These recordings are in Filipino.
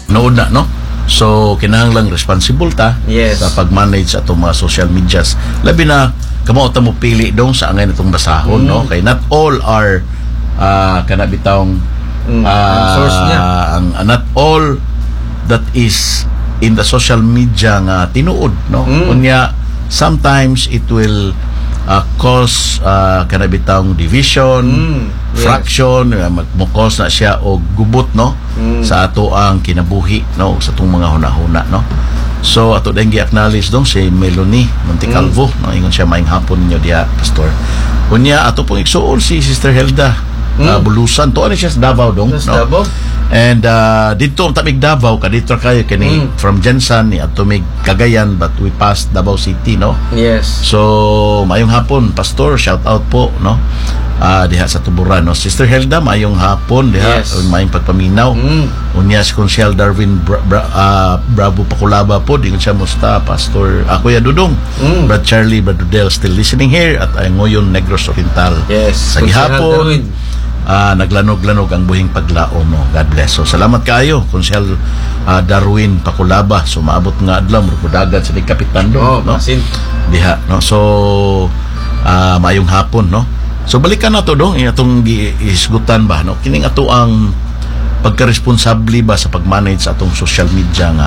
nood na, no? So kinahanglang responsible ta sa pag-manage atong mga social medias, labi na kamo ta mo pili dong sa angay natong basahon, no? Kay not all are kana bitawng source niya, not all that is in the social media nga tinuod, no? Unya sometimes it will cause kana bitawng division, fraction, magmukos na siya og gubot, no? Sa ato ang kinabuhi, no? Sa atong mga hunahuna, no? So ato ding gi-acknowledge dong si Melanie Montecalvo, no? Ingon siya maayong hapon ninyo diha, pastor. Unya ato pong igsuon si Sister Helda Bulusan, to ani siya sa Davao dong, no? Davao. And dito ang tamig Davao, kadito kayo kini from Jensan ni ato mig Cagayan, but we passed Davao City, no? Yes. So mayong hapon, pastor, shout out po, no? Diha sa Tuburan, no? Sister Helda, mayong hapon diha, mayong pagpaminaw. Unya si Consiel Darwin Bravo Pakulaba po, dingon siya musta, pastor Kuya Dudong, Brad Charlie, Brad Dudel still listening here at ay ngoyon Negros Oriental. Yes. Sa gihapon naglanog-lanog ang buhing paglaom, no? God bless. So salamat kaayo Consiel Darwin Pakulaba. So maabot nga adlaw murkudagan sa kapitan do, no? Diha, no? So mayong hapon, no? So balikan na to dong atong giisgutan ba, no? Kining ato ang pagka-responsable ba sa pag-manage sa atong social media nga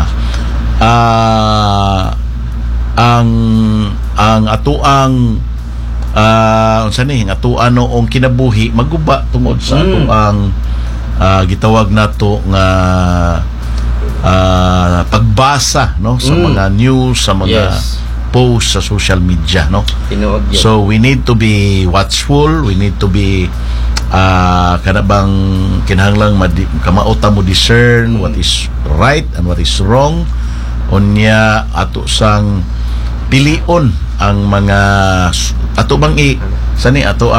ang ato ang unsa ni ato ang kinabuhi maguba tungod sa ato ang gitawag nato nga pagbasa, no? Sa mga news, sa mga post sa social media, no? So we need to be watchful, we need to be kana bang kinahanglang kamaota mo discern what is right and what is wrong. Unya ato sang pilion ang mga ato bang ato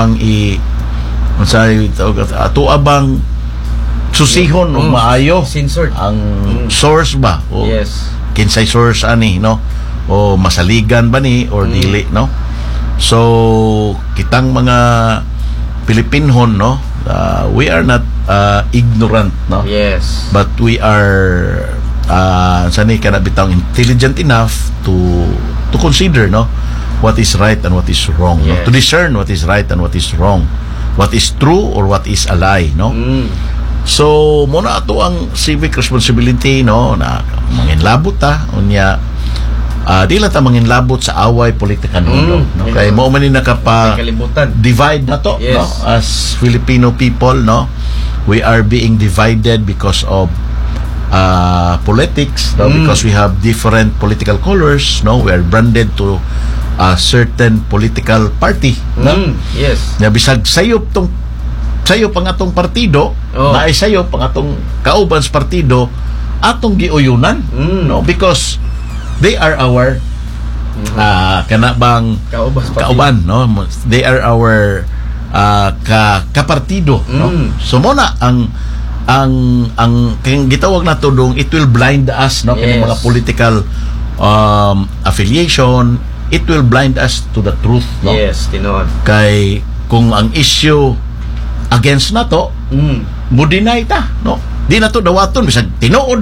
abang susihon o maayo censored ang source ba o kinsay source ani, no? O masaligan ba ni or dili, no? So kitang mga Pilipinhon, no? We are not ignorant, no? Yes. But we are sanay ka na bitang intelligent enough to consider, no? What is right and what is wrong, no? To discern what is right and what is wrong, what is true or what is a lie, no? So muna ato ang civic responsibility, no? Na manginlabot unya di lang ta manginlabot sa away politika, no? Kay mo man ni divide na to, no? As Filipino people, no? We are being divided because of politics, no? Because we have different political colors, no? We are branded to a certain political party, no? Yes. Na bisag sayop pang atong partido, na ay sayop pang atong kauban sa partido atong giuyunan, no? Because they are our kana bang kauban, no? They are our kapartido, no? So mo na ang gitawag na to dong, it will blind us, no? Kaya mga political affiliation, it will blind us to the truth, no? Yes, tinuod. Kay kung ang issue against na to, mo deny ta, no? Di na to dawaton bisag tinuod